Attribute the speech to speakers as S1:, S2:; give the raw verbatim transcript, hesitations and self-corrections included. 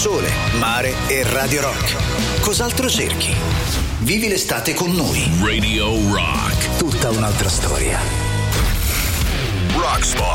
S1: sole, mare e Radio Rock. Cos'altro cerchi? Vivi l'estate con noi.
S2: Radio Rock.
S1: Tutta un'altra storia.
S2: Rockstar.